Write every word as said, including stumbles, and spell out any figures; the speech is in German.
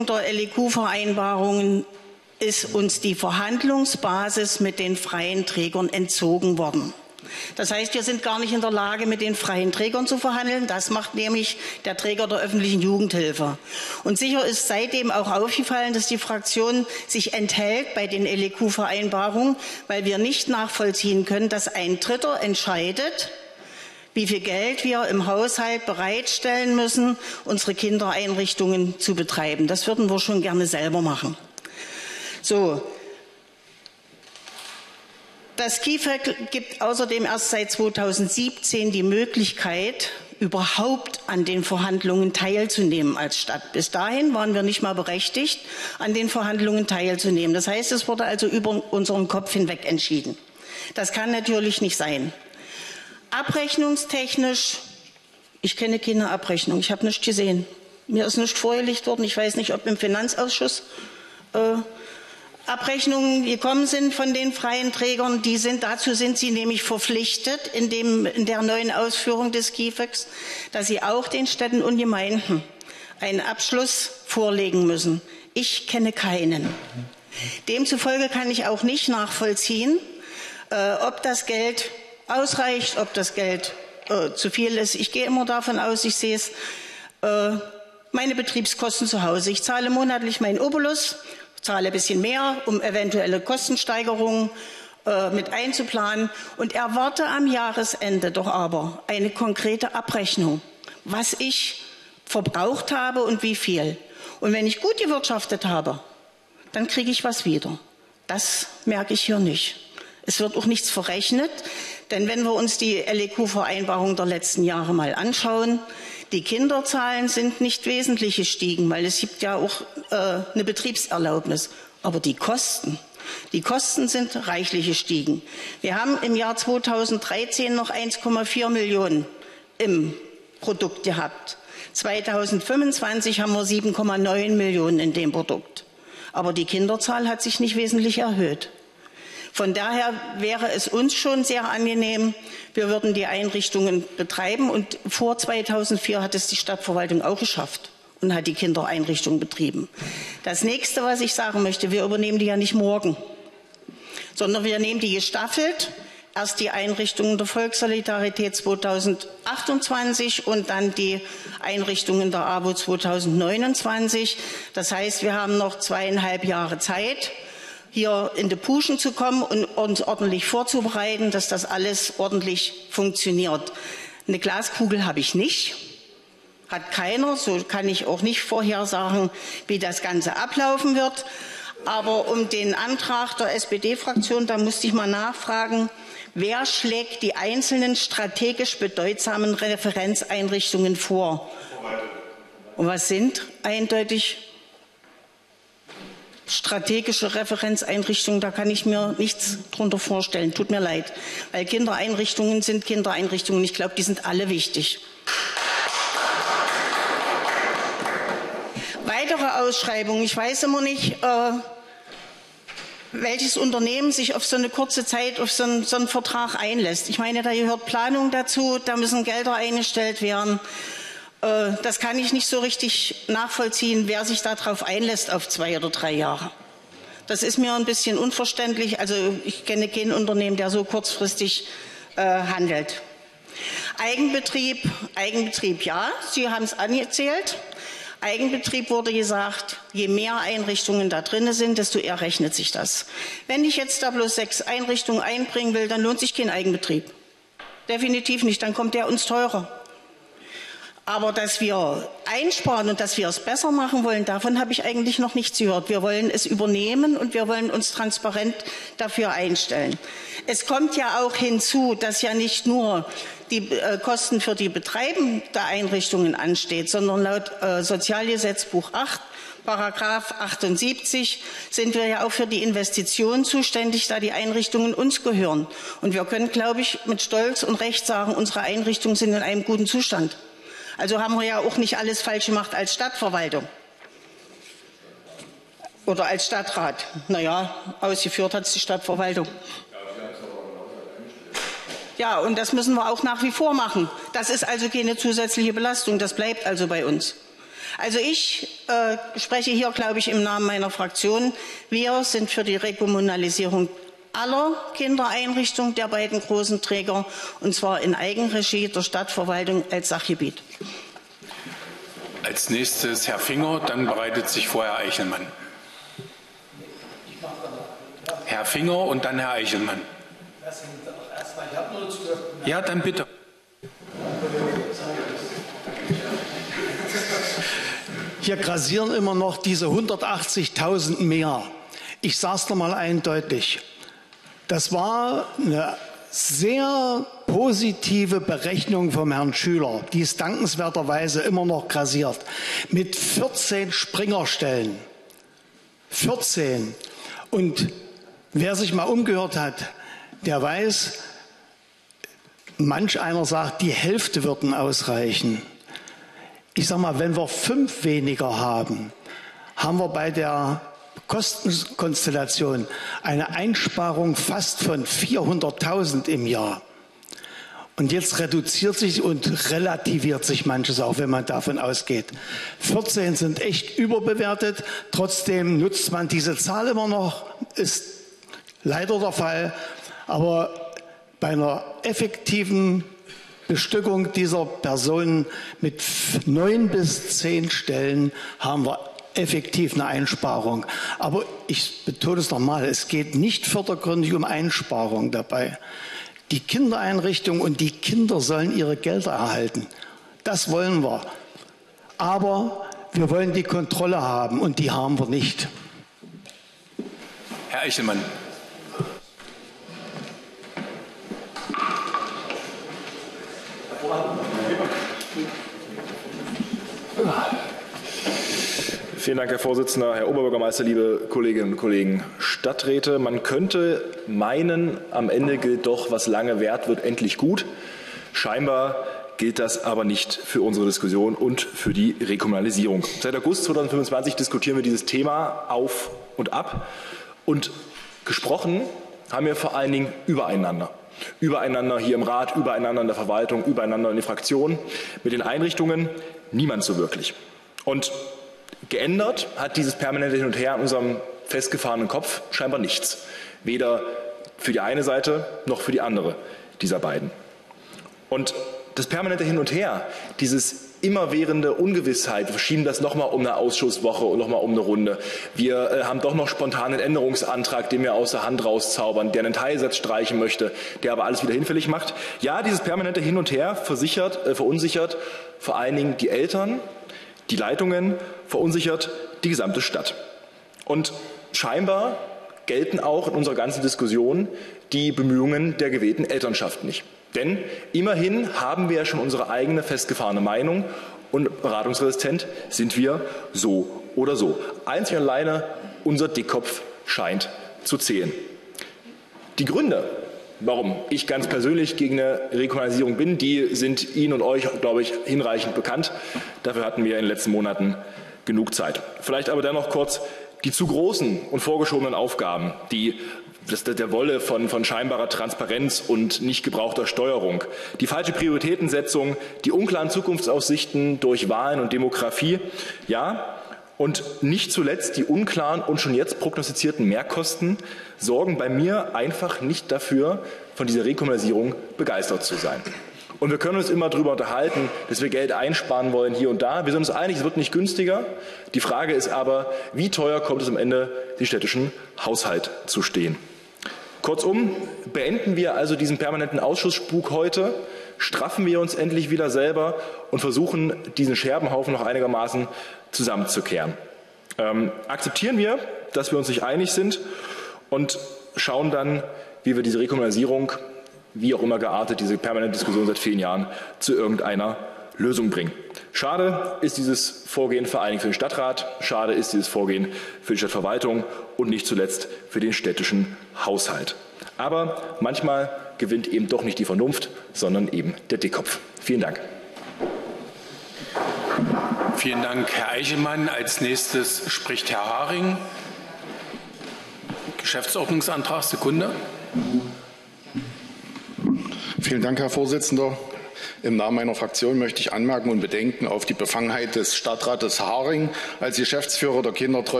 der L E Q-Vereinbarungen ist uns die Verhandlungsbasis mit den freien Trägern entzogen worden. Das heißt, wir sind gar nicht in der Lage, mit den freien Trägern zu verhandeln. Das macht nämlich der Träger der öffentlichen Jugendhilfe. Und sicher ist seitdem auch aufgefallen, dass die Fraktion sich enthält bei den L E Q-Vereinbarungen, weil wir nicht nachvollziehen können, dass ein Dritter entscheidet, wie viel Geld wir im Haushalt bereitstellen müssen, unsere Kindereinrichtungen zu betreiben. Das würden wir schon gerne selber machen. So. Das K I F E K gibt außerdem erst seit zweitausendsiebzehn die Möglichkeit, überhaupt an den Verhandlungen teilzunehmen als Stadt. Bis dahin waren wir nicht mal berechtigt, an den Verhandlungen teilzunehmen. Das heißt, es wurde also über unseren Kopf hinweg entschieden. Das kann natürlich nicht sein. Abrechnungstechnisch, ich kenne keine Abrechnung, ich habe nichts gesehen. Mir ist nichts vorgelegt worden, ich weiß nicht, ob im Finanzausschuss äh, Abrechnungen gekommen sind von den freien Trägern. Die sind, dazu sind sie nämlich verpflichtet in, dem, in der neuen Ausführung des K I F E Ks, dass sie auch den Städten und Gemeinden einen Abschluss vorlegen müssen. Ich kenne keinen. Demzufolge kann ich auch nicht nachvollziehen, äh, ob das Geld ausreicht, ob das Geld äh, zu viel ist. Ich gehe immer davon aus, ich sehe es, äh, meine Betriebskosten zu Hause. Ich zahle monatlich meinen Obolus, zahle ein bisschen mehr, um eventuelle Kostensteigerungen äh, mit einzuplanen und erwarte am Jahresende doch aber eine konkrete Abrechnung, was ich verbraucht habe und wie viel. Und wenn ich gut gewirtschaftet habe, dann kriege ich was wieder. Das merke ich hier nicht. Es wird auch nichts verrechnet, denn wenn wir uns die L E Q-Vereinbarung der letzten Jahre mal anschauen, die Kinderzahlen sind nicht wesentlich gestiegen, weil es gibt ja auch äh, eine Betriebserlaubnis. Aber die Kosten, die Kosten sind reichlich gestiegen. Wir haben im Jahr zweitausenddreizehn noch eins Komma vier Millionen im Produkt gehabt. zweitausendfünfundzwanzig haben wir sieben Komma neun Millionen in dem Produkt. Aber die Kinderzahl hat sich nicht wesentlich erhöht. Von daher wäre es uns schon sehr angenehm, wir würden die Einrichtungen betreiben. Und vor zweitausendvier hat es die Stadtverwaltung auch geschafft und hat die Kindereinrichtungen betrieben. Das Nächste, was ich sagen möchte, wir übernehmen die ja nicht morgen, sondern wir nehmen die gestaffelt. Erst die Einrichtungen der Volkssolidarität zweitausendachtundzwanzig und dann die Einrichtungen der A W O zweitausendneunundzwanzig. Das heißt, wir haben noch zweieinhalb Jahre Zeit, hier in die Puschen zu kommen und uns ordentlich vorzubereiten, dass das alles ordentlich funktioniert. Eine Glaskugel habe ich nicht, hat keiner, so kann ich auch nicht vorhersagen, wie das Ganze ablaufen wird. Aber um den Antrag der S P D-Fraktion, da musste ich mal nachfragen, wer schlägt die einzelnen strategisch bedeutsamen Referenzeinrichtungen vor? Und was sind eindeutig strategische Referenzeinrichtungen? Da kann ich mir nichts drunter vorstellen. Tut mir leid. Weil Kindereinrichtungen sind Kindereinrichtungen. Ich glaube, die sind alle wichtig. Weitere Ausschreibungen. Ich weiß immer nicht, äh, welches Unternehmen sich auf so eine kurze Zeit auf so einen, so einen Vertrag einlässt. Ich meine, da gehört Planung dazu, da müssen Gelder eingestellt werden. Das kann ich nicht so richtig nachvollziehen, wer sich darauf einlässt auf zwei oder drei Jahre. Das ist mir ein bisschen unverständlich. Also ich kenne kein Unternehmen, der so kurzfristig äh, handelt. Eigenbetrieb, Eigenbetrieb, ja, Sie haben es angezählt. Eigenbetrieb wurde gesagt, je mehr Einrichtungen da drin sind, desto eher rechnet sich das. Wenn ich jetzt da bloß sechs Einrichtungen einbringen will, dann lohnt sich kein Eigenbetrieb. Definitiv nicht, dann kommt der uns teurer. Aber dass wir einsparen und dass wir es besser machen wollen, davon habe ich eigentlich noch nichts gehört. Wir wollen es übernehmen und wir wollen uns transparent dafür einstellen. Es kommt ja auch hinzu, dass ja nicht nur die äh, Kosten für die Betreiben der Einrichtungen ansteht, sondern laut äh, Sozialgesetzbuch acht, Paragraph achtundsiebzig, sind wir ja auch für die Investitionen zuständig, da die Einrichtungen uns gehören. Und wir können, glaube ich, mit Stolz und Recht sagen, unsere Einrichtungen sind in einem guten Zustand. Also haben wir ja auch nicht alles falsch gemacht als Stadtverwaltung oder als Stadtrat. Naja, ausgeführt hat es die Stadtverwaltung. Ja, und das müssen wir auch nach wie vor machen. Das ist also keine zusätzliche Belastung, das bleibt also bei uns. Also ich äh, spreche hier, glaube ich, im Namen meiner Fraktion. Wir sind für die Rekommunalisierung aller Kindereinrichtungen der beiden großen Träger, und zwar in Eigenregie der Stadtverwaltung als Sachgebiet. Als nächstes Herr Finger, dann bereitet sich vor Herr Eichelmann. Herr Finger und dann Herr Eichelmann. Ja, dann bitte. Hier grassieren immer noch diese hundertachtzigtausend mehr. Ich sage es nochmal eindeutig. Das war eine sehr positive Berechnung vom Herrn Schüler, die es dankenswerterweise immer noch grassiert. Mit vierzehn Springerstellen. vierzehn. Und wer sich mal umgehört hat, der weiß, manch einer sagt, die Hälfte würden ausreichen. Ich sage mal, wenn wir fünf weniger haben, haben wir bei der Kostenkonstellation eine Einsparung fast von vierhunderttausend im Jahr. Und jetzt reduziert sich und relativiert sich manches auch, wenn man davon ausgeht. vierzehn sind echt überbewertet, trotzdem nutzt man diese Zahl immer noch, ist leider der Fall. Aber bei einer effektiven Bestückung dieser Personen mit neun bis zehn Stellen haben wir effektiv eine Einsparung. Aber ich betone es nochmal, es geht nicht vordergründig um Einsparung dabei. Die Kindereinrichtungen und die Kinder sollen ihre Gelder erhalten. Das wollen wir. Aber wir wollen die Kontrolle haben und die haben wir nicht. Herr Eichelmann. Vielen Dank, Herr Vorsitzender, Herr Oberbürgermeister, liebe Kolleginnen und Kollegen, Stadträte. Man könnte meinen, am Ende gilt doch, was lange währt, wird endlich gut. Scheinbar gilt das aber nicht für unsere Diskussion und für die Rekommunalisierung. Seit August zweitausendfünfundzwanzig diskutieren wir dieses Thema auf und ab. Und gesprochen haben wir vor allen Dingen übereinander. Übereinander hier im Rat, übereinander in der Verwaltung, übereinander in den Fraktionen. Mit den Einrichtungen niemand so wirklich. Und geändert hat dieses permanente Hin und Her in unserem festgefahrenen Kopf scheinbar nichts. Weder für die eine Seite noch für die andere dieser beiden. Und das permanente Hin und Her, dieses immerwährende Ungewissheit, wir verschieben das nochmal um eine Ausschusswoche und nochmal um eine Runde. Wir äh, haben doch noch spontan einen Änderungsantrag, den wir aus der Hand rauszaubern, der einen Teilsatz streichen möchte, der aber alles wieder hinfällig macht. Ja, dieses permanente Hin und Her versichert, äh, verunsichert vor allen Dingen die Eltern, die Leitungen, verunsichert die gesamte Stadt. Und scheinbar gelten auch in unserer ganzen Diskussion die Bemühungen der gewählten Elternschaft nicht. Denn immerhin haben wir ja schon unsere eigene festgefahrene Meinung und beratungsresistent sind wir so oder so. Einzig und alleine unser Dickkopf scheint zu zählen. Die Gründe, warum ich ganz persönlich gegen eine Rekommunalisierung bin, die sind Ihnen und euch, glaube ich, hinreichend bekannt. Dafür hatten wir in den letzten Monaten genug Zeit. Vielleicht aber dennoch kurz die zu großen und vorgeschobenen Aufgaben, die das, der Wolle von, von scheinbarer Transparenz und nicht gebrauchter Steuerung, die falsche Prioritätensetzung, die unklaren Zukunftsaussichten durch Wahlen und Demografie, ja, und nicht zuletzt die unklaren und schon jetzt prognostizierten Mehrkosten sorgen bei mir einfach nicht dafür, von dieser Rekommunalisierung begeistert zu sein. Und wir können uns immer darüber unterhalten, dass wir Geld einsparen wollen hier und da. Wir sind uns einig, es wird nicht günstiger. Die Frage ist aber, wie teuer kommt es am Ende, den städtischen Haushalt zu stehen? Kurzum, beenden wir also diesen permanenten Ausschussspuk heute, straffen wir uns endlich wieder selber und versuchen, diesen Scherbenhaufen noch einigermaßen zusammenzukehren. Ähm, akzeptieren wir, dass wir uns nicht einig sind und schauen dann, wie wir diese Rekommunalisierung, wie auch immer geartet, diese permanente Diskussion seit vielen Jahren, zu irgendeiner Lösung bringen. Schade ist dieses Vorgehen vor allen Dingen für den Stadtrat, schade ist dieses Vorgehen für die Stadtverwaltung und nicht zuletzt für den städtischen Haushalt. Aber manchmal gewinnt eben doch nicht die Vernunft, sondern eben der Dickkopf. Vielen Dank. Vielen Dank, Herr Eichelmann. Als nächstes spricht Herr Haring. Geschäftsordnungsantrag, Sekunde. Vielen Dank, Herr Vorsitzender. Im Namen meiner Fraktion möchte ich anmerken und Bedenken auf die Befangenheit des Stadtrates Haring als Geschäftsführer der Kindertreue